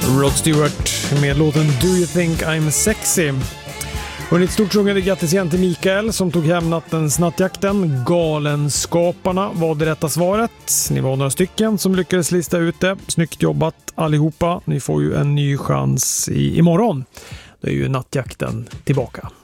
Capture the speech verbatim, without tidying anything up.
Rod Stewart med låten Do You Think I'm Sexy. Och ett stort sjungande grattis igen till Mikael som tog hem nattens nattjakten. Galenskaparna var det rätta svaret. Ni var några stycken som lyckades lista ut det. Snyggt jobbat allihopa. Ni får ju en ny chans i, imorgon. Då är ju nattjakten tillbaka.